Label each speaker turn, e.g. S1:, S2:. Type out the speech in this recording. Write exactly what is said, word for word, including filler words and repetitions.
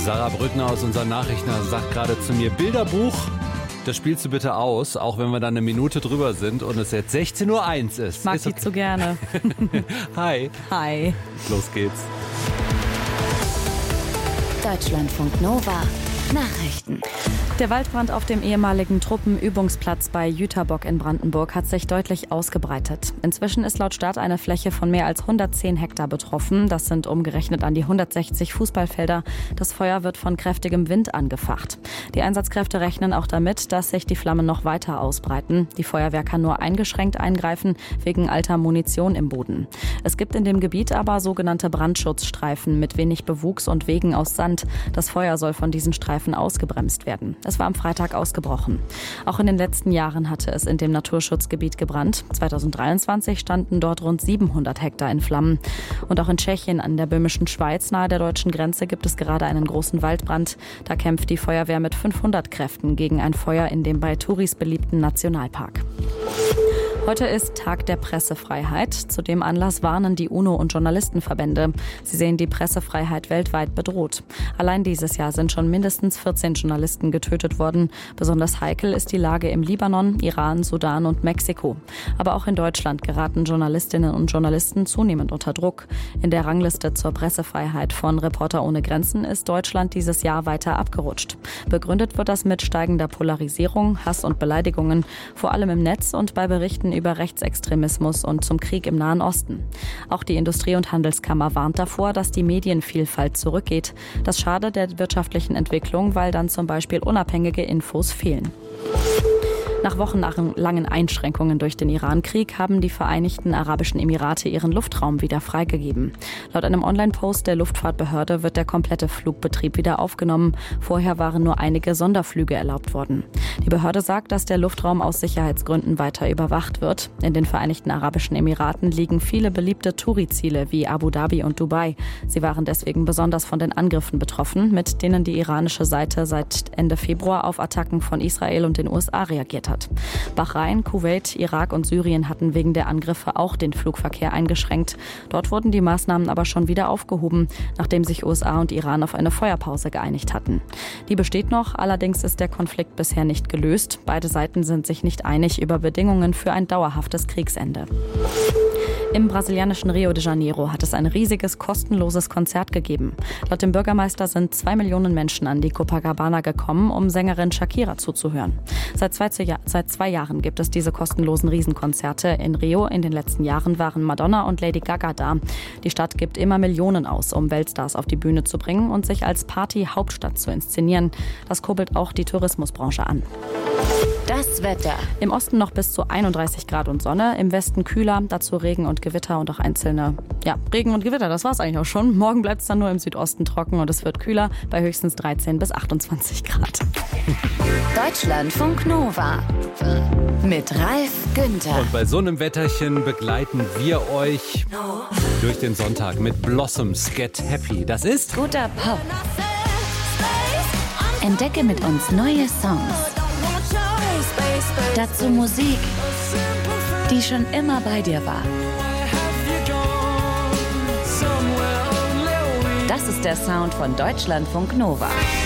S1: Sarah Brückner aus unseren Nachrichten sagt gerade zu mir, Bilderbuch, das spielst du bitte aus, auch wenn wir dann eine Minute drüber sind und es jetzt sechzehn Uhr eins ist.
S2: Mag
S1: ist
S2: die
S1: okay.
S2: zu gerne.
S1: Hi.
S2: Hi.
S1: Los geht's.
S3: Deutschlandfunk Nova Nachrichten.
S2: Der Waldbrand auf dem ehemaligen Truppenübungsplatz bei Jüterbock in Brandenburg hat sich deutlich ausgebreitet. Inzwischen ist laut Stadt eine Fläche von mehr als hundertzehn Hektar betroffen. Das sind umgerechnet an die hundertsechzig Fußballfelder. Das Feuer wird von kräftigem Wind angefacht. Die Einsatzkräfte rechnen auch damit, dass sich die Flammen noch weiter ausbreiten. Die Feuerwehr kann nur eingeschränkt eingreifen, wegen alter Munition im Boden. Es gibt in dem Gebiet aber sogenannte Brandschutzstreifen mit wenig Bewuchs und Wegen aus Sand. Das Feuer soll von diesen Streifen ausgebremst werden. Es war am Freitag ausgebrochen. Auch in den letzten Jahren hatte es in dem Naturschutzgebiet gebrannt. zweitausenddreiundzwanzig standen dort rund siebenhundert Hektar in Flammen. Und auch in Tschechien an der böhmischen Schweiz nahe der deutschen Grenze gibt es gerade einen großen Waldbrand. Da kämpft die Feuerwehr mit fünfhundert Kräften gegen ein Feuer in dem bei Touris beliebten Nationalpark. Heute ist Tag der Pressefreiheit. Zu dem Anlass warnen die UNO- und Journalistenverbände. Sie sehen die Pressefreiheit weltweit bedroht. Allein dieses Jahr sind schon mindestens vierzehn Journalisten getötet worden. Besonders heikel ist die Lage im Libanon, Iran, Sudan und Mexiko. Aber auch in Deutschland geraten Journalistinnen und Journalisten zunehmend unter Druck. In der Rangliste zur Pressefreiheit von Reporter ohne Grenzen ist Deutschland dieses Jahr weiter abgerutscht. Begründet wird das mit steigender Polarisierung, Hass und Beleidigungen, vor allem im Netz und bei Berichten über Rechtsextremismus und zum Krieg im Nahen Osten. Auch die Industrie- und Handelskammer warnt davor, dass die Medienvielfalt zurückgeht. Das schadet der wirtschaftlichen Entwicklung, weil dann zum Beispiel unabhängige Infos fehlen. Nach wochenlangen Einschränkungen durch den Iran-Krieg haben die Vereinigten Arabischen Emirate ihren Luftraum wieder freigegeben. Laut einem Online-Post der Luftfahrtbehörde wird der komplette Flugbetrieb wieder aufgenommen. Vorher waren nur einige Sonderflüge erlaubt worden. Die Behörde sagt, dass der Luftraum aus Sicherheitsgründen weiter überwacht wird. In den Vereinigten Arabischen Emiraten liegen viele beliebte Touri-Ziele wie Abu Dhabi und Dubai. Sie waren deswegen besonders von den Angriffen betroffen, mit denen die iranische Seite seit Ende Februar auf Attacken von Israel und den U S A reagiert hat. Bahrain, Kuwait, Irak und Syrien hatten wegen der Angriffe auch den Flugverkehr eingeschränkt. Dort wurden die Maßnahmen aber schon wieder aufgehoben, nachdem sich U S A und Iran auf eine Feuerpause geeinigt hatten. Die besteht noch, allerdings ist der Konflikt bisher nicht gelöst. Beide Seiten sind sich nicht einig über Bedingungen für ein dauerhaftes Kriegsende. Im brasilianischen Rio de Janeiro hat es ein riesiges, kostenloses Konzert gegeben. Laut dem Bürgermeister sind zwei Millionen Menschen an die Copacabana gekommen, um Sängerin Shakira zuzuhören. Seit zwei, seit zwei Jahren gibt es diese kostenlosen Riesenkonzerte in Rio. In den letzten Jahren waren Madonna und Lady Gaga da. Die Stadt gibt immer Millionen aus, um Weltstars auf die Bühne zu bringen und sich als Party-Hauptstadt zu inszenieren. Das kurbelt auch die Tourismusbranche an.
S3: Das Wetter.
S2: Im Osten noch bis zu einunddreißig Grad und Sonne, im Westen kühler, dazu Regen und Gewitter und auch einzelne, ja, Regen und Gewitter, das war's eigentlich auch schon. Morgen bleibt es dann nur im Südosten trocken und es wird kühler bei höchstens dreizehn bis achtundzwanzig Grad.
S3: Deutschlandfunk Nova mit Ralf Günther.
S1: Und bei so einem Wetterchen begleiten wir euch durch den Sonntag mit Blossoms Get Happy. Das ist
S3: guter Pop. Entdecke mit uns neue Songs. Dazu Musik, die schon immer bei dir war. Das ist der Sound von Deutschlandfunk Nova.